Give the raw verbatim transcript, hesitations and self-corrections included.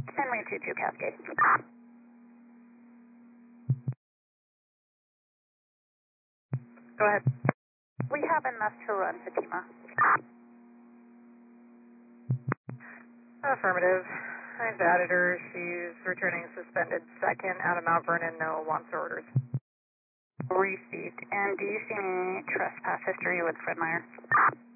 Henry two two Cascade. Go ahead. We have enough to run Fatima. Affirmative. I've added her. She's returning suspended second out of Mount Vernon. No wants or orders. Received. And do you see any trespass history with Fred Meyer?